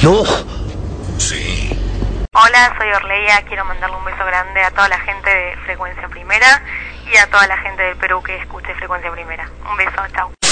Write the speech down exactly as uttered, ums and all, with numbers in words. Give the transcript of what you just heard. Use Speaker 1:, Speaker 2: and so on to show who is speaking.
Speaker 1: ¿Aló?
Speaker 2: Sí.
Speaker 3: Hola, soy Orleia, quiero mandarle un beso grande a toda la gente de Frecuencia Primera y a toda la gente del Perú que escuche Frecuencia Primera. Un beso, chao.